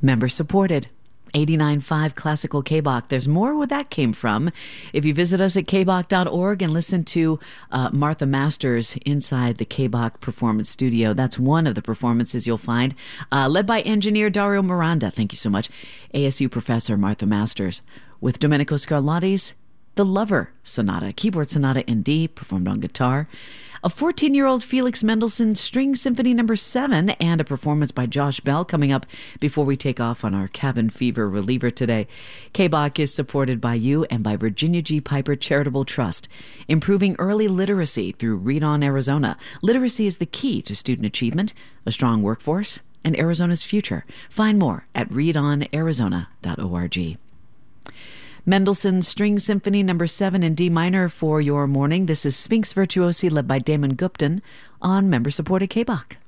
Member supported. 89.5 Classical KBach. There's more where that came from. If you visit us at kbach.org and listen to Martha Masters inside the KBach Performance Studio, that's one of the performances you'll find, led by engineer Dario Miranda. Thank you so much. ASU professor Martha Masters with Domenico Scarlatti's The Lover Sonata, keyboard sonata in D, performed on guitar. A 14-year-old Felix Mendelssohn String Symphony No. 7, and a performance by Josh Bell coming up before we take off on our cabin fever reliever today. KBach is supported by you and by Virginia G. Piper Charitable Trust, improving early literacy through Read On Arizona. Literacy is the key to student achievement, a strong workforce, and Arizona's future. Find more at readonarizona.org. Mendelssohn String Symphony No. 7 in D minor for your morning. This is Sphinx Virtuosi led by Damon Gupton on member-supported KBach.